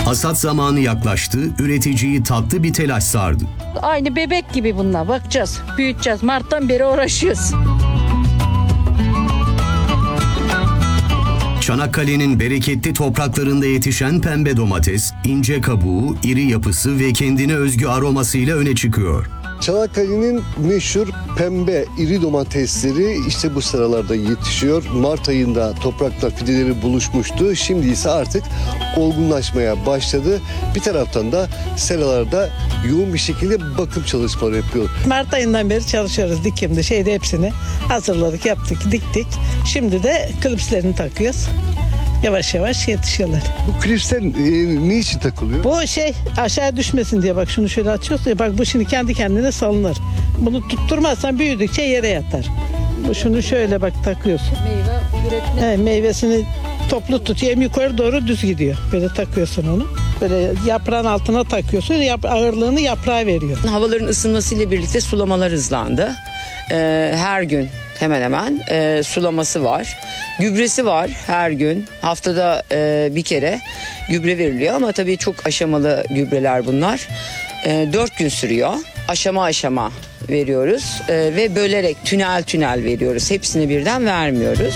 Hasat zamanı yaklaştı, üreticiyi tatlı bir telaş sardı. Aynı bebek gibi bunlar. Bakacağız, büyüteceğiz. Mart'tan beri uğraşıyoruz. Çanakkale'nin bereketli topraklarında yetişen pembe domates, ince kabuğu, iri yapısı ve kendine özgü aromasıyla öne çıkıyor. Çanakkale'nin meşhur pembe iri domatesleri işte bu sıralarda yetişiyor. Mart ayında toprakla fideleri buluşmuştu. Şimdi ise artık olgunlaşmaya başladı. Bir taraftan da seralarda yoğun bir şekilde bakım çalışmaları yapıyor. Mart ayından beri çalışıyoruz dikimde hepsini hazırladık, yaptık, diktik. Şimdi de klipslerini takıyoruz. Yavaş yavaş yetişiyorlar. Bu klipsler ne için takılıyor? Bu aşağı düşmesin diye bak şunu şöyle açıyorsun ya bak bu şimdi kendi kendine salınır. Bunu tutturmazsan büyüdükçe yere yatar. Bu şunu şöyle bak takıyorsun. Meyve üretme. Meyvesini toplu tutuyor hem yukarı doğru düz gidiyor. Böyle takıyorsun onu. Böyle yaprağın altına takıyorsun. Ağırlığını yaprağa veriyor. Havaların ısınmasıyla birlikte sulamalar hızlandı. Her gün hemen hemen sulaması var. Gübresi var her gün. Haftada bir kere gübre veriliyor ama tabii çok aşamalı gübreler bunlar. 4 gün sürüyor. Aşama aşama veriyoruz ve bölerek tünel tünel veriyoruz. Hepsini birden vermiyoruz.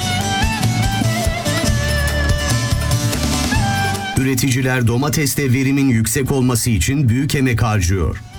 Üreticiler domateste verimin yüksek olması için büyük emek harcıyor.